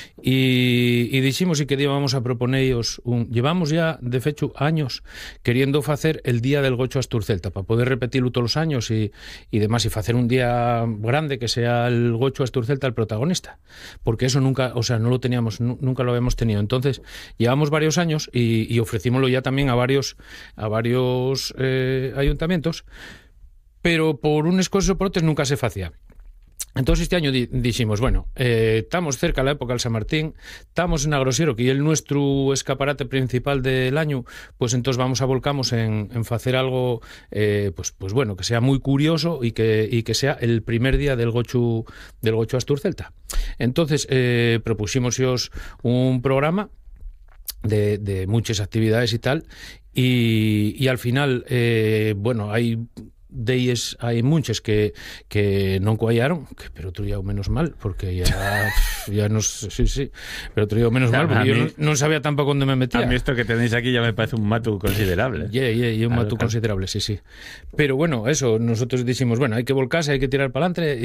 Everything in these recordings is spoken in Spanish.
y diximos que íbamos a proponeros llevamos ya, de fecho, años queriendo facer el Día del Gocho Asturcelta, para poder repetirlo todos los años y demás, y facer un día grande que sea el Gocho Asturcelta el protagonista, porque eso nunca, o sea, no lo teníamos, nunca lo habíamos tenido. Entonces, llevamos varios años y ofrecímoslo ya también a varios ayuntamientos, pero por unas cosas o por otras nunca se facía. Entonces este año dijimos, bueno, estamos cerca de la época del San Martín, estamos en Agrosiero, que es nuestro escaparate principal del año, pues entonces volcamos en hacer algo, pues bueno, que sea muy curioso y que sea el primer día del Gocho Asturcelta. Entonces propusimos un programa de muchas actividades y tal, y al final, bueno, hay muchas que non coallaron, pero otro día menos mal, porque ya nos... Sí, pero otro día menos mal, porque yo no sabía tampoco dónde me metía. A mí esto que tenéis aquí ya me parece un matu considerable. Y un matu considerable, sí. Pero bueno, eso, nosotros decimos, bueno, hay que volcarse, hay que tirar para adelante,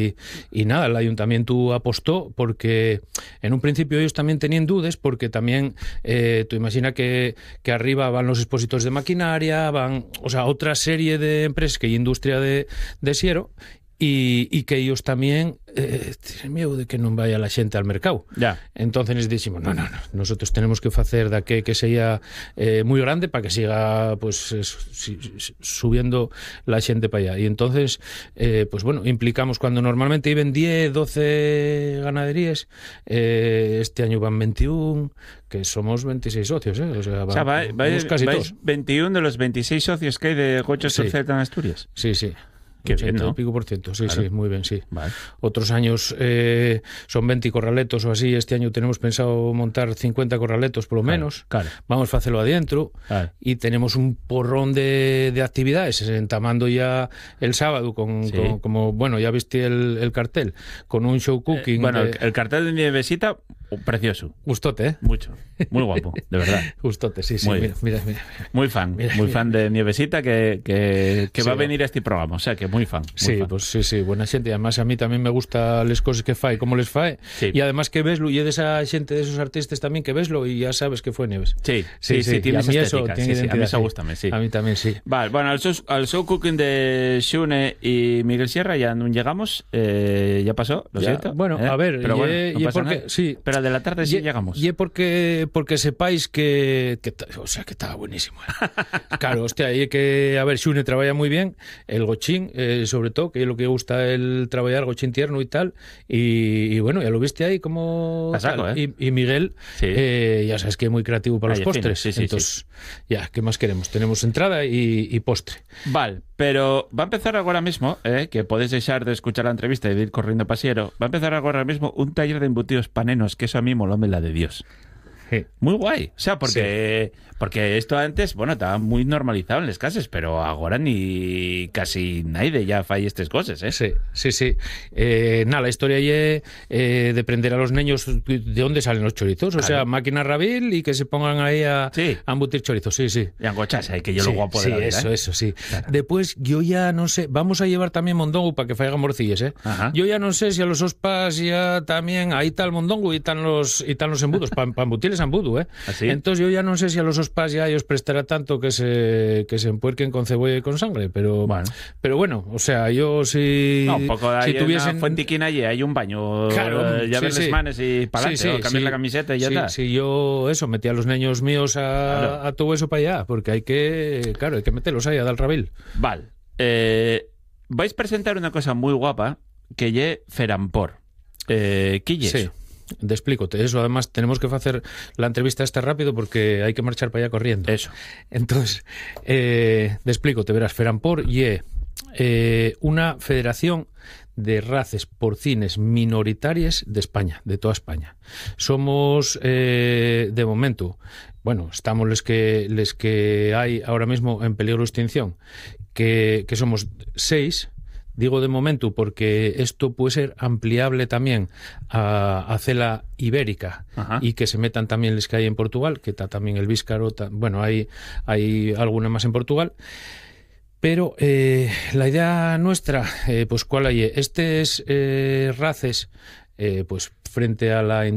y nada, el ayuntamiento apostó, porque en un principio ellos también tenían dudas, porque también, tú imagina que arriba van los expositores de maquinaria, van, o sea, otra serie de empresas que hay industria de Siero, y que ellos también tienen miedo de que non vaya la xente al mercado. Ya. Entonces les dijimos, no, nosotros tenemos que facer da que sea muy grande para que siga pues subiendo la xente para allá. Y entonces, pues bueno, implicamos cuando normalmente iban 10, 12 ganaderías, este año van 21, que somos 26 socios, o sea, vamos casi todos. 21 de los 26 socios que hay de Gocho Asturcelta en Asturias. Sí. Qué bien, ¿no? Y pico por ciento, sí, claro. Sí, muy bien, sí. Vale. Otros años son 20 corraletos o así. Este año tenemos pensado montar 50 corraletos por lo menos. Claro. Vamos a hacerlo adentro. Claro. Y tenemos un porrón de actividades, entamando ya el sábado como bueno, ya viste el cartel, con un show cooking. Bueno, el cartel de Nievesita, precioso. Gustote, ¿eh? Mucho. Muy guapo, de verdad. Gustote, sí. Mira. Muy fan de Nievesita que va a venir a este programa, o sea que muy fan. Fan. Pues sí, buena xente. Además a mí también me gusta las cosas que fai, cómo les fai, y además que veslo, y de esa xente, de esos artistas también que veslo y ya sabes que fue Nieves. Sí, tiene esa estética, a mí eso gusta, sí. A mí también, sí. Vale, bueno, al show cooking de Xune y Miguel Sierra ya no llegamos, ya pasó, lo siento. Bueno, a ver, pero bueno, no pasa porque, nada. sí. Pero al de la tarde sí llegamos. Y porque sepáis que o sea, que estaba buenísimo. Claro, hostia, y que, a ver, Xune trabaja muy bien, el gochín, sobre todo, que es lo que gusta el trabajar, gochín tierno y tal, y bueno, ya lo viste ahí como saco, tal. Y Miguel, ya sabes que es muy creativo para los postres. Sí, entonces, ya, ¿qué más queremos? Tenemos entrada y postre. Vale, pero va a empezar ahora mismo, que podéis dejar de escuchar la entrevista y de ir corriendo pasiero, va a empezar ahora mismo un taller de embutidos panenos, que eso a mí molóme la de Dios. Sí. Muy guay, o sea, porque esto antes, bueno, estaba muy normalizado en las casas, pero ahora ni casi nadie ya fai estas cosas, ¿eh? Sí. Nada, la historia es de prender a los niños de dónde salen los chorizos, o sea, máquina rabil y que se pongan ahí a embutir chorizos, sí. Y angochas, que yo lo guapo de la vida, eso, sí. Claro. Después, yo ya no sé, vamos a llevar también mondongo para que faigan morcillas, ¿eh? Ajá. Yo ya no sé si a los ospas ya también, ahí está el mondongo y están los embudos, para embutirles embudo, ¿eh? ¿Así? Entonces yo ya no sé si a los ospas ya ellos prestará tanto que se empuerquen con cebolla y con sangre, pero bueno, o sea, yo si... No, un poco hay si tuviesen... una fuentiquina y hay un baño, claro, ya ves las manos y para adelante, cambiar la camiseta y ya está. Sí, yo metí a los niños míos a todo eso para allá, porque hay que meterlos ahí a dar rabil. Vale, vais a presentar una cosa muy guapa que lle Ferampor. ¿Qué lle eso? Sí. Te explícote, eso además tenemos que hacer la entrevista esta rápido porque hay que marchar para allá corriendo. Eso. Entonces, te explícote, verás, Ferampor y una federación de races porcines minoritarias de España, de toda España. Somos, de momento, bueno, estamos les que hay ahora mismo en peligro de extinción, que somos 6. Digo de momento porque esto puede ser ampliable también a cela ibérica. Ajá. Y que se metan también los que hay en Portugal, que está también el víscaro, bueno, hay alguna más en Portugal. Pero la idea nuestra, pues ¿cuál hay? Races, pues frente a la